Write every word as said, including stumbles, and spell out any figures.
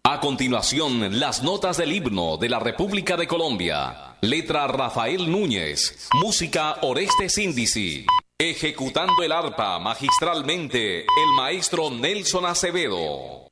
A continuación, las notas del himno de la República de Colombia. Letra Rafael Núñez. Música Oreste Síndici. Ejecutando el arpa magistralmente el maestro Nelson Acevedo.